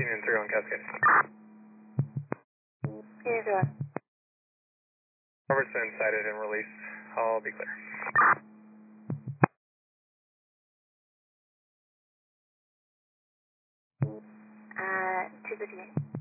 Union 3 on Cascade. Union 3 on. Robertson sighted and released. I'll be clear. 258.